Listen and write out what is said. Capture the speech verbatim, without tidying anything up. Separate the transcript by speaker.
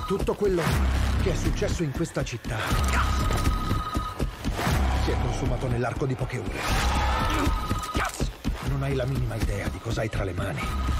Speaker 1: Tutto quello che è successo in questa città si è consumato nell'arco di poche ore. Non hai la minima idea di cosa hai tra le mani.